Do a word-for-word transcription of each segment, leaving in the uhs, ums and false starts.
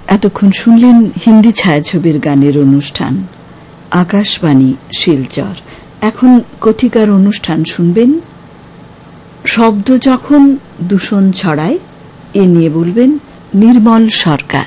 এতক্ষণ শুনলেন হিন্দি ছায়াছবির গানের অনুষ্ঠান আকাশবাণী শিলচর। এখন কথিকার অনুষ্ঠান শুনবেন শব্দ যখন দূষণ ছড়ায়, এ নিয়ে বলবেন নির্মল সরকার।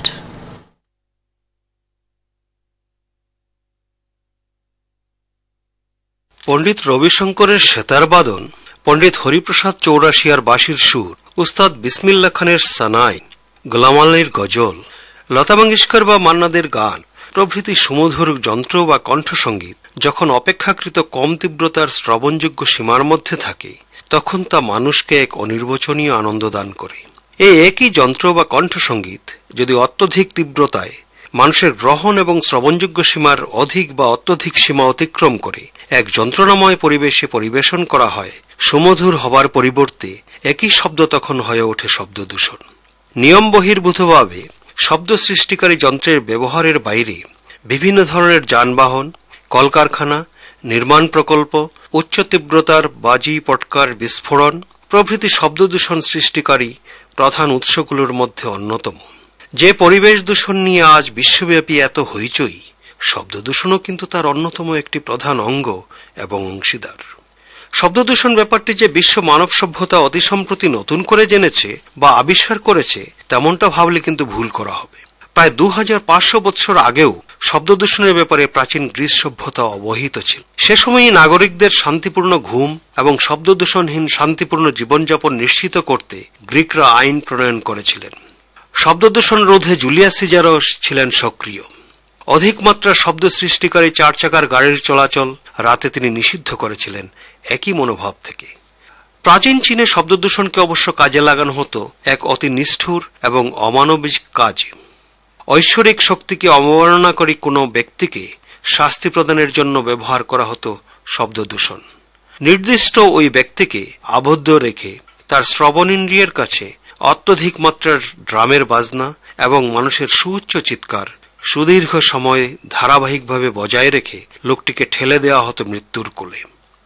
পণ্ডিত রবিশঙ্করের সেতার বাদন, পণ্ডিত হরিপ্রসাদ চৌরাশিয়ার বাঁশির সুর, উস্তাদ বিসমিল্লাহ খানের সানাই, গোলাম আলীর গজল, লতা মঙ্গেশকর বা মান্নাদের গান প্রভৃতি সুমধুর যন্ত্র বা কণ্ঠসঙ্গীত যখন অপেক্ষাকৃত কম তীব্রতার শ্রবণযোগ্য সীমার মধ্যে থাকে, তখন তা মানুষকে এক অনির্বচনীয় আনন্দ দান করে। এই একই যন্ত্র বা কণ্ঠসঙ্গীত যদি অত্যধিক তীব্রতায় মানুষের গ্রহণ এবং শ্রবণযোগ্য সীমার অধিক বা অত্যধিক সীমা অতিক্রম করে এক যন্ত্রণাময় পরিবেশে পরিবেশন করা হয়, সুমধুর হবার পরিবর্তে একই শব্দ তখন হয়ে ওঠে শব্দ দূষণ। নিয়ম বহির্ভূতভাবে শব্দ সৃষ্টিকারী যন্ত্রের ব্যবহারের বাইরে বিভিন্ন ধরনের যানবাহন, কলকারখানা, নির্মাণ প্রকল্প, উচ্চ তীব্রতার বাজি পটকার বিস্ফোরণ প্রভৃতি শব্দ দূষণ সৃষ্টিকারী প্রধান উৎসগুলোর মধ্যে অন্যতম। যে পরিবেশ দূষণ নিয়ে আজ বিশ্বব্যাপী এত হইচই, শব্দ দূষণও কিন্তু তার অন্যতম একটি প্রধান অঙ্গ এবং অংশীদার। শব্দ দূষণ ব্যাপারটি যে বিশ্ব মানব সভ্যতা অতি সম্প্রতি নতুন করে জেনেছে বা আবিষ্কার করেছে, তেমনটা ভাবলে কিন্তু ভুল করা হবে। প্রায় দু হাজার পাঁচশো বৎসর আগেও শব্দ দূষণের ব্যাপারে প্রাচীন গ্রিস সভ্যতা অবহিত ছিল। সে সময়ই নাগরিকদের শান্তিপূর্ণ ঘুম এবং শব্দ দূষণহীন শান্তিপূর্ণ জীবনযাপন নিশ্চিত করতে গ্রিকরা আইন প্রণয়ন করেছিলেন। শব্দ দূষণ রোধে জুলিয়াস সিজারও ছিলেন সক্রিয়। অধিক মাত্রা শব্দ সৃষ্টিকারী চার চাকার গাড়ির চলাচল রাতে তিনি নিষিদ্ধ করেছিলেন একই মনোভাব থেকে। প্রাচীন চীনে শব্দ দূষণকে অবশ্য কাজে লাগানো হতো এক অতি নিষ্ঠুর এবং অমানবিক কাজে। ঐশ্বরিক শক্তিকে অবমাননাকারী কোনো ব্যক্তিকে শাস্তি প্রদানের জন্য ব্যবহার করা হতো শব্দ দূষণ। নির্দিষ্ট ওই ব্যক্তিকে আবদ্ধ রেখে তার শ্রবণেন্দ্রিয়ের কাছে অত্যধিক মাত্রার ড্রামের বাজনা এবং মানুষের সুউচ্চ চিৎকার সুদীর্ঘ সময় ধারাবাহিকভাবে বজায় রেখে লোকটিকে ঠেলে দেওয়া হতো মৃত্যুর কোলে।